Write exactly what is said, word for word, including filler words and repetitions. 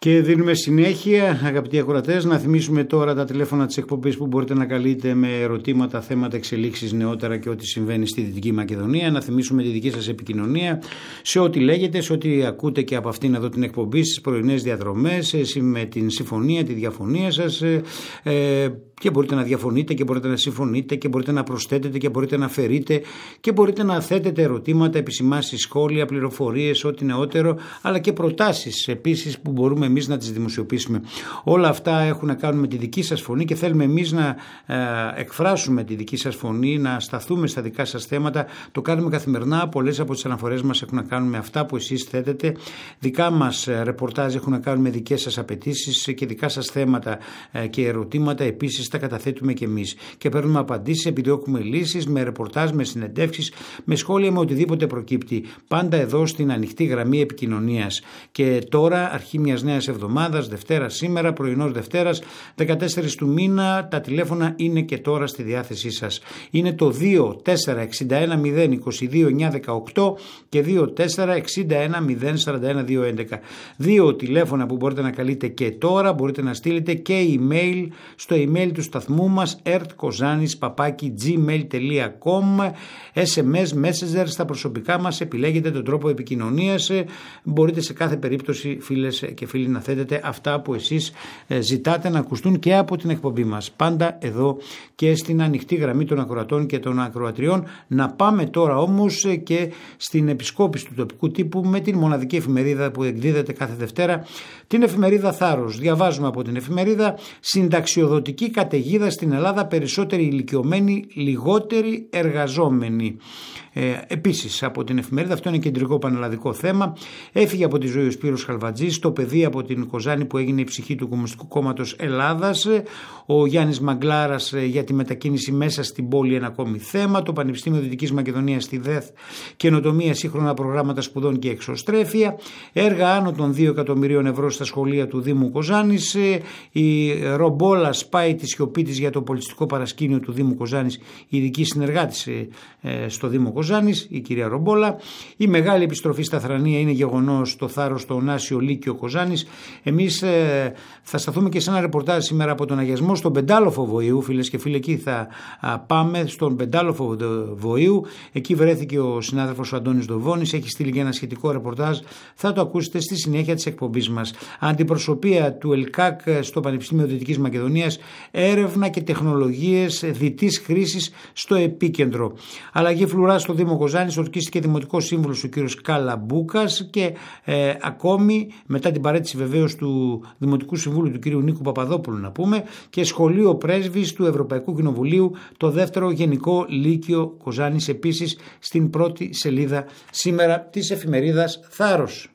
Και δίνουμε συνέχεια, αγαπητοί ακροατές, να θυμίσουμε τώρα τα τηλέφωνα της εκπομπής που μπορείτε να καλείτε με ερωτήματα, θέματα, εξελίξεις, νεότερα και ό,τι συμβαίνει στη Δυτική Μακεδονία. Να θυμίσουμε τη δική σας επικοινωνία σε ό,τι λέγεται, σε ό,τι ακούτε και από αυτήν εδώ την εκπομπή, στις πρωινές διαδρομές, με την συμφωνία, τη διαφωνία σας. Ε, και μπορείτε να διαφωνείτε και μπορείτε να συμφωνείτε και μπορείτε να προσθέτετε και μπορείτε να αφαιρείτε και μπορείτε να θέτετε ερωτήματα, επισημάσεις, σχόλια, πληροφορίες, ό,τι νεότερο, αλλά και προτάσεις επίσης που μπορούμε εμείς να τις δημοσιοποιήσουμε. Όλα αυτά έχουν να κάνουν με τη δική σας φωνή και θέλουμε εμείς να ε, εκφράσουμε τη δική σας φωνή, να σταθούμε στα δικά σας θέματα. Το κάνουμε καθημερινά. Πολλές από τις αναφορές μας έχουν να κάνουν με αυτά που εσείς θέτετε. Δικά μας ρεπορτάζ έχουν να κάνουν με δικές σας απαιτήσεις και δικά σας θέματα ε, και ερωτήματα. Επίσης τα καταθέτουμε και εμείς και παίρνουμε απαντήσεις, επιδιώκουμε λύσεις με ρεπορτάζ, με συνεντεύξεις, με σχόλια, με οτιδήποτε προκύπτει. Πάντα εδώ στην ανοιχτή γραμμή επικοινωνίας. Και τώρα, αρχή μιας νέας εβδομάδας, Δευτέρα σήμερα, πρωινός Δευτέρας, δεκατέσσερις του μήνα, τα τηλέφωνα είναι και τώρα στη διάθεσή σας. Είναι το δύο τέσσερα εξήντα ένα μηδέν είκοσι δύο εννιακόσια δεκαοκτώ και δύο τέσσερα εξήντα ένα μηδέν σαράντα ένα διακόσια έντεκα. Δύο τηλέφωνα που μπορείτε να καλείτε και τώρα. Μπορείτε να στείλετε και email στο email του σταθμού μας ertkozanis παπάκι gmail τελεία com, ες εμ ες, messenger στα προσωπικά μας, επιλέγετε τον τρόπο επικοινωνίας. Μπορείτε σε κάθε περίπτωση, φίλες και φίλοι, να θέτετε αυτά που εσείς ζητάτε να ακουστούν και από την εκπομπή μας. Πάντα εδώ και στην ανοιχτή γραμμή των ακροατών και των ακροατριών. Να πάμε τώρα όμως και στην επισκόπηση του τοπικού τύπου με την μοναδική εφημερίδα που εκδίδεται κάθε Δευτέρα, την εφημερίδα Θάρρος. Διαβάζουμε από την εφημερίδα: συνταξιοδοτική καταιγίδα στην Ελλάδα, περισσότεροι ηλικιωμένοι, λιγότεροι εργαζόμενοι. Ε, επίσης από την εφημερίδα, αυτό είναι κεντρικό πανελλαδικό θέμα, έφυγε από τη ζωή ο Σπύρος Χαλβατζής, το παιδί από την Κοζάνη που έγινε η ψυχή του Κομμουνιστικού Κόμματος Ελλάδας, ο Γιάννης Μαγκλάρας για τη μετακίνηση μέσα στην πόλη, ένα ακόμη θέμα, το Πανεπιστήμιο Δυτικής Μακεδονίας στη ΔΕΘ, καινοτομία, σύγχρονα προγράμματα σπουδών και εξωστρέφεια, έργα άνω των δύο εκατομμυρίων ευρώ στα σχολεία του Δήμου Κοζάνης, η Ρομπόλα σπάει τη σιωπή της για το πολιτιστικό παρασκήνιο του Δήμου Κοζάνης, η ειδική συνεργάτης στο Δήμο Κοζάνης, η κυρία Ρομπόλα. Η μεγάλη επιστροφή στα Θρανία είναι γεγονός στο Θάρρος, στο Ωνάσιο Λύκειο Κοζάνης. Εμείς ε, θα σταθούμε και σε ένα ρεπορτάζ σήμερα από τον αγιασμό στον Πεντάλοφο Βοηού, φίλες και φίλοι. Εκεί θα α, πάμε στον Πεντάλοφο Βοηού. Εκεί βρέθηκε ο συνάδελφος ο Αντώνης Δοβώνης, έχει στείλει και ένα σχετικό ρεπορτάζ. Θα το ακούσετε στη συνέχεια της εκπομπής μας. Αντιπροσωπεία του ΕΛΚΑΚ στο Πανεπιστήμιο Δυτικής Μακεδονίας, έρευνα και τεχνολογίες διτής χρήσης στο επίκεντρο. Αλλαγή φλουρά στο Δήμο Κοζάνης, ορκίστηκε δημοτικός σύμβουλος ο κύριος Καλαμπούκας και ε, ακόμη μετά την παρέτηση βεβαίως του Δημοτικού Συμβούλου του κύριου Νίκου Παπαδόπουλου, να πούμε, και σχολείο πρέσβης του Ευρωπαϊκού Κοινοβουλίου, το δεύτερο Γενικό Λύκειο Κοζάνης, επίσης στην πρώτη σελίδα σήμερα της εφημερίδας Θάρρος.